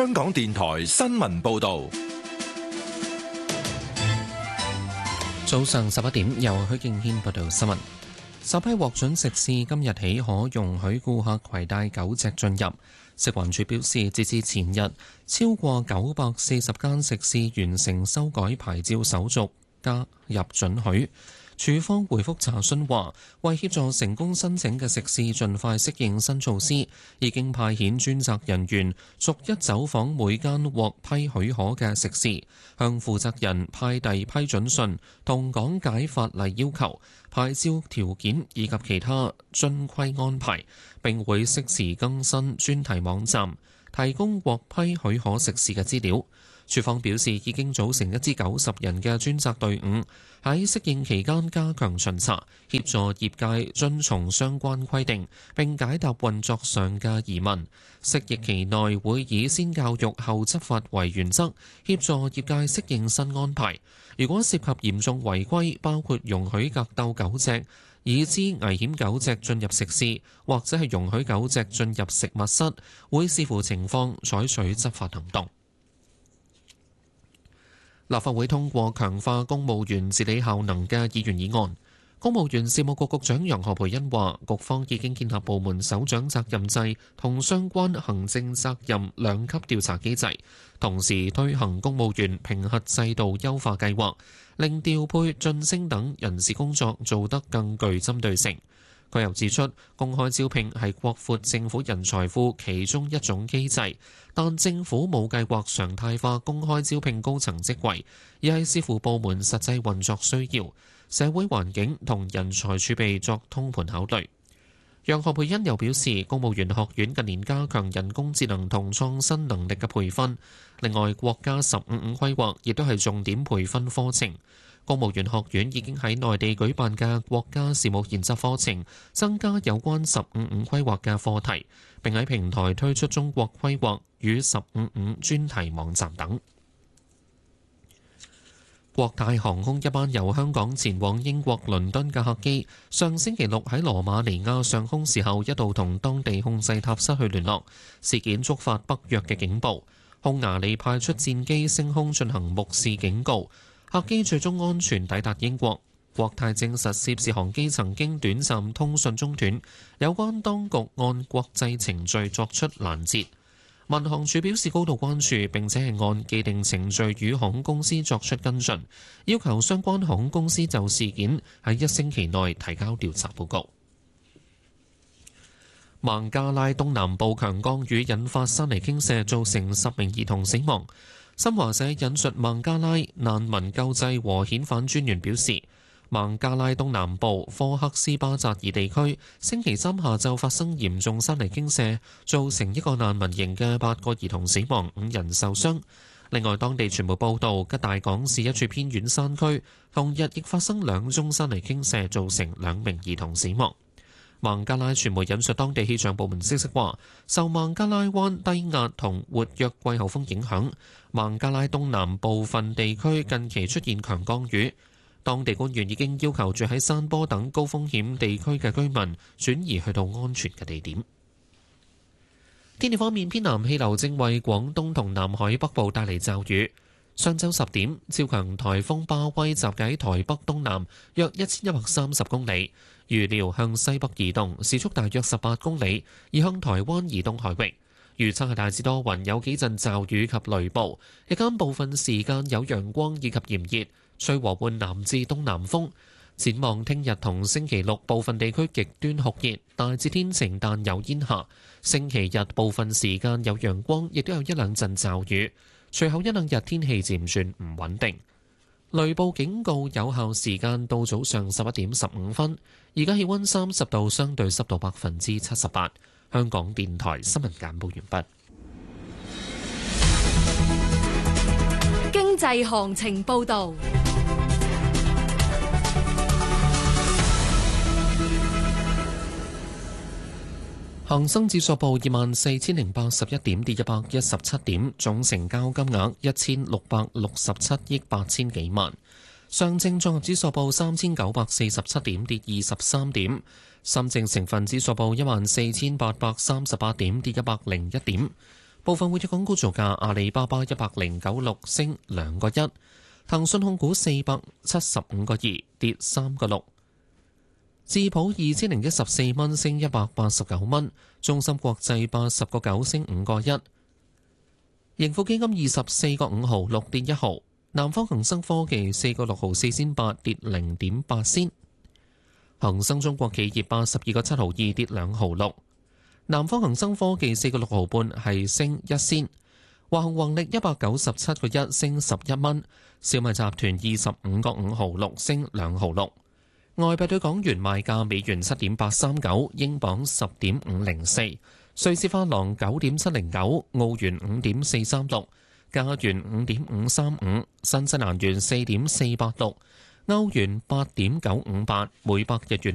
香港電台新聞報道。 早上11點，由許敬軒報道新聞。首批獲准食肆今日起可容許顧客攜帶狗隻進入。食環署表示，截至前日，超過940間食肆完成修改牌照手續，加入准許。署方回覆查詢話，為協助成功申請嘅食肆盡快適應新措施，已經派遣專責人員逐一走訪每間獲批許可嘅食肆，向負責人派遞批准信同講解法例要求、牌照條件以及其他遵規安排，並會適時更新專題網站，提供獲批許可食肆嘅資料。署方表示，已經組成一支90人嘅專責隊伍，喺適應期間加強巡查，協助業界遵從相關規定，並解答運作上嘅疑問。適應期內會以先教育後執法為原則，協助業界適應新安排。如果涉及嚴重違規，包括容許格鬥狗隻、已知危險狗隻進入食肆，或者係容許狗隻進入食物室，會視乎情況採取執法行動。立法會通過強化公務員治理效能嘅議員議案。公務員事務局局長楊何蓓茵話，局方已經建立部門首長責任制同相關行政責任兩級調查機制，同時推行公務員評核制度優化計劃，令調配、晉升等人事工作做得更具針對性。佢又指出，公開招聘係擴闊政府人才庫其中一種機制，但政府冇計劃常態化公開招聘高層職位，而係視乎部門實際運作需要、社會環境同人才儲備作通盤考慮。楊何蓓茵又表示，公務員學院近年加強人工智能同創新能力嘅培訓，另外國家15+5規劃亦都係重點培訓課程。公務員學院已經喺內地舉辦嘅國家事務研習課程，增加有關15+5規劃嘅課題，並喺平台推出中國規劃與15+5專題網站等。國泰航空一班由香港前往英國倫敦嘅客機，上星期六喺羅馬尼亞上空時候一度同當地控制塔失去聯絡，事件觸發北約嘅警報。匈牙利派出戰機升空進行目視警告。客機最終安全抵達英國。國泰證實涉事航機曾經短暫通訊中斷，有關當局按國際程序作出攔截。民航處表示高度關注，並且係按既定程序與航空公司作出跟進，要求相關航空公司就事件喺1星期內提交調查報告。孟加拉東南部強降雨引發山泥傾瀉，造成10名兒童死亡。新華社引述孟加拉難民救濟和遣返專員表示，孟加拉東南部科克斯巴扎爾地區星期三下晝發生嚴重山泥傾瀉，造成一個難民營嘅8個兒童死亡，5人受傷。另外，當地傳媒報道，吉大港市一處偏遠山區同日亦發生2宗山泥傾瀉，造成2名兒童死亡。孟加拉傳媒引述當地氣象部門消息話，受孟加拉灣低壓同活躍季候風影響，孟加拉東南部分地區近期出現強降雨。當地官員已經要求住喺山坡等高風險地區嘅居民轉移去到安全嘅地點。天氣方面，偏南氣流正為廣東同南海北部帶嚟驟雨。上晝10點，超強颱風巴威集結喺台北東南約1130公里，預料向西北移動，時速大約18公里，而向台灣移動海域。預測係大致多雲，有幾陣驟雨及雷暴，日間部分時間有陽光以及炎熱，吹和緩南至東南風。展望聽日同星期六，部分地區極端酷熱，大致天晴但有煙霞。星期日部分時間有陽光，亦都有1-2陣驟雨。隨後1-2日天氣漸轉唔穩定，雷暴警告有效時間到早上11點15分。而家氣溫30度，相對濕度78%。香港電台新聞簡報完畢。 經濟行情報導。 恒生指數報24,081點，跌117點，總成交金額1667億8千幾萬。上證綜合指數報3947點，跌23點。深證成分指數報14,838點，跌101點。 部分活躍港股造價：阿里巴巴109.6升2個1，騰訊控股475個2跌3個6，智普2014蚊升189蚊，中芯國際80個9升5個1，盈富基金24個5毫6跌1毫，南方恒生科技4個6毫4仙8跌0.8仙，恒生中國企業82個7毫2跌2毫6。南方恒生科技4個6毫半係升1仙，華虹宏力197個1升11蚊，小米集團25個5毫6升2毫6。外幣對港元賣價：美元7.839，英鎊10.504，瑞士法郎9.709，澳元5.436，加元5.535，新西蘭元4.486，歐元8.958，每百日元